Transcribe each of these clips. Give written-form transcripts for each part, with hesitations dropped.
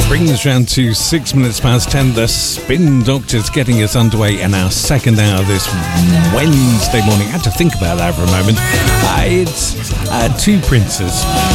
Brings us round to 6 minutes past 10. The Spin Doctors getting us underway in our second hour this Wednesday morning. I had to think about that for a moment. It's Two Princes.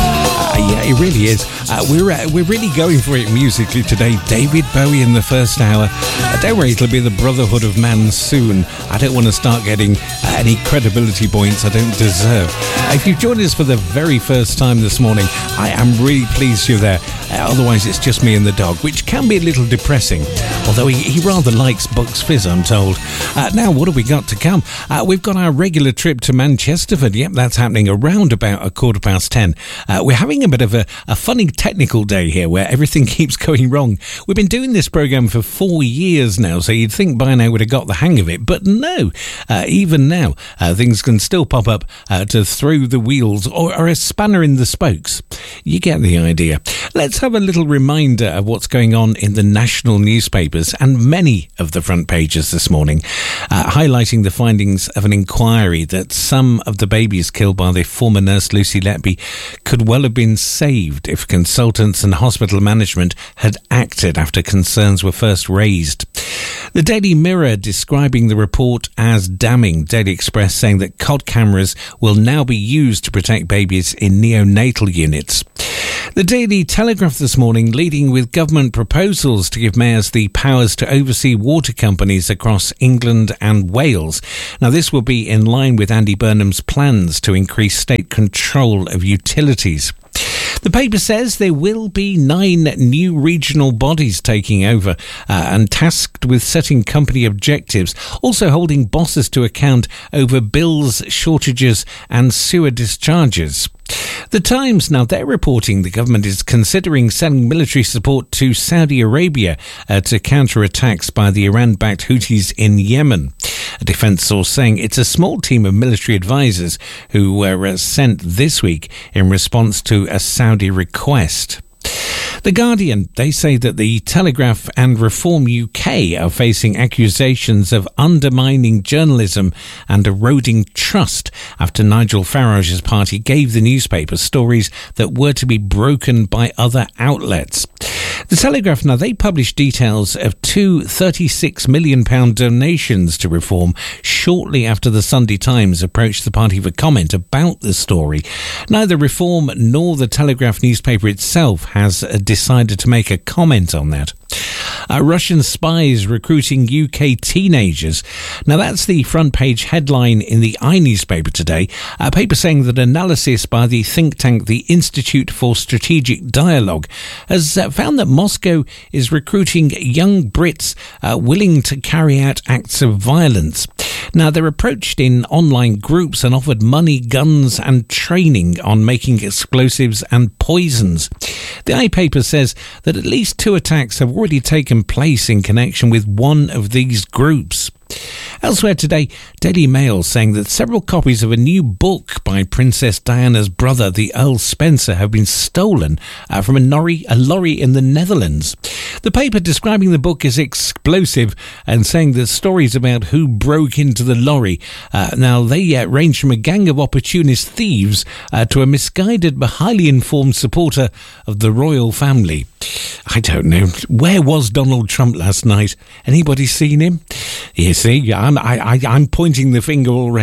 Yeah, it really is. We're really going for it musically today. David Bowie in the first hour. Don't worry, it'll be the Brotherhood of Man soon. I don't want to start getting any credibility points I don't deserve. If you've joined us for the very first time this morning, I am really pleased you're there. Otherwise, it's just me and the dog, which can be a little depressing. Although he rather likes Bucks Fizz, I'm told. Now, what have we got to come? We've got our regular trip to Manchesterford. Yep, that's happening around about 10:15. We're having a bit of a funny technical day here where everything keeps going wrong. We've been doing this programme for 4 years now, so you'd think by now we'd have got the hang of it. But no, even now, things can still pop up to throw the wheels or a spanner in the spokes. You get the idea. Let's have a little reminder of what's going on in the national newspapers and many of the front pages this morning, highlighting the findings of an inquiry that some of the babies killed by the former nurse Lucy Letby could well have been saved if consultants and hospital management had acted after concerns were first raised. The Daily Mirror describing the report as damning. Daily Express saying that COD cameras will now be used to protect babies in neonatal units. The Daily Telegraph this morning leading with government proposals to give mayors the powers to oversee water companies across England and Wales. Now, this will be in line with Andy Burnham's plans to increase state control of utilities. The paper says there will be 9 new regional bodies taking over and tasked with setting company objectives, also holding bosses to account over bills, shortages and sewer discharges. The Times, now they're reporting the government is considering sending military support to Saudi Arabia to counter attacks by the Iran-backed Houthis in Yemen. A defence source saying it's a small team of military advisors who were sent this week in response to a Saudi request. The Guardian, they say that the Telegraph and Reform UK are facing accusations of undermining journalism and eroding trust after Nigel Farage's party gave the newspaper stories that were to be broken by other outlets. The Telegraph, now they published details of 2 £36 million donations to Reform shortly after the Sunday Times approached the party for comment about the story. Neither Reform nor the Telegraph newspaper itself has decided to make a comment on that. Russian spies recruiting UK teenagers. Now that's the front page headline in the iNewspaper today. A paper saying that analysis by the think tank, the Institute for Strategic Dialogue, has found that Moscow is recruiting young Brits willing to carry out acts of violence. Now, they're approached in online groups and offered money, guns and training on making explosives and poisons. The iPaper says that at least 2 attacks have already taken place in connection with one of these groups. Elsewhere today, Daily Mail saying that several copies of a new book by Princess Diana's brother, the Earl Spencer, have been stolen from a lorry in the Netherlands. The paper describing the book as explosive and saying that stories about who broke into the lorry, now they range from a gang of opportunist thieves to a misguided but highly informed supporter of the royal family. I don't know. Where was Donald Trump last night? Anybody seen him? You see, I'm pointing the finger already.